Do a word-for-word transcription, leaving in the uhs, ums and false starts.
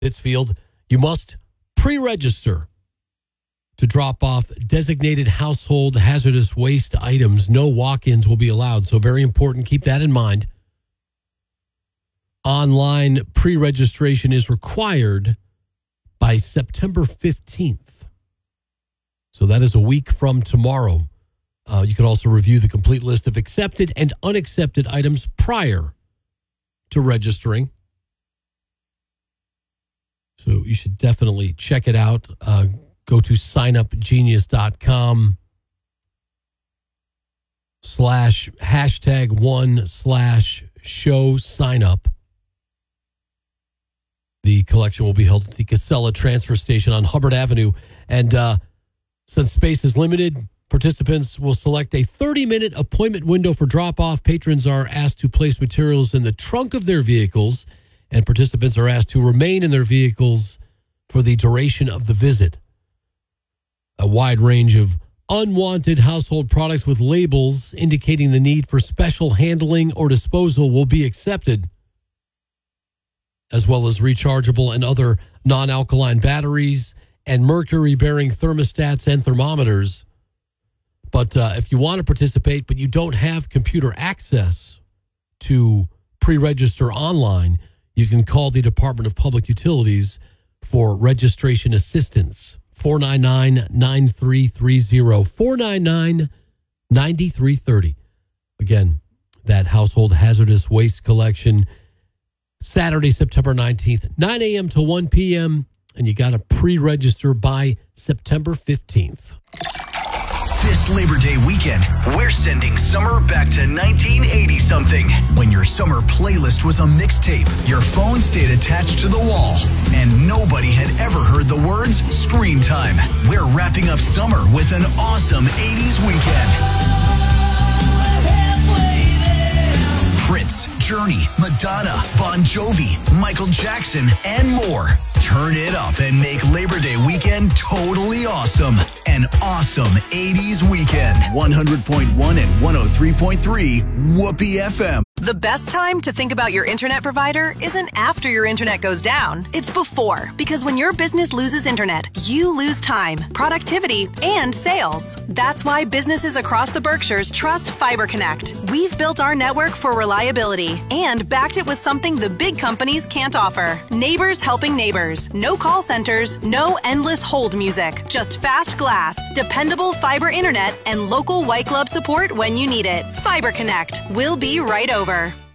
Pittsfield, you must pre-register to drop off designated household hazardous waste items. No walk-ins will be allowed, so very important. Keep that in mind. Online pre-registration is required by September fifteenth. So that is a week from tomorrow. Uh, you can also review the complete list of accepted and unaccepted items prior to registering. So you should definitely check it out. Uh, go to signupgenius.com slash hashtag one slash show sign up. The collection will be held at the Casella Transfer Station on Hubbard Avenue. And uh, since space is limited, participants will select a thirty-minute appointment window for drop-off. Patrons are asked to place materials in the trunk of their vehicles, and participants are asked to remain in their vehicles for the duration of the visit. A wide range of unwanted household products with labels indicating the need for special handling or disposal will be accepted, as well as rechargeable and other non-alkaline batteries and mercury-bearing thermostats and thermometers. But uh, if you want to participate, but you don't have computer access to pre-register online, you can call the Department of Public Utilities for registration assistance. four nine nine, nine three three zero, four nine nine, nine three three zero. Again, that household hazardous waste collection, Saturday, September nineteenth, nine a.m. to one p.m., and you got to pre-register by September fifteenth. This Labor Day weekend, we're sending summer back to nineteen eighty-something, when your summer playlist was a mixtape, your phone stayed attached to the wall, and nobody had ever heard the words screen time. We're wrapping up summer with an awesome eighties weekend. Prince, Journey, Madonna, Bon Jovi, Michael Jackson, and more. Turn it up and make Labor Day weekend totally awesome. An awesome eighties weekend. one hundred point one and one oh three point three Whoopee F M. The best time to think about your internet provider isn't after your internet goes down. It's before. Because when your business loses internet, you lose time, productivity, and sales. That's why businesses across the Berkshires trust FiberConnect. We've built our network for reliability and backed it with something the big companies can't offer. Neighbors helping neighbors. No call centers, no endless hold music. Just fast glass, dependable fiber internet, and local white glove support when you need it. FiberConnect. We'll be right over.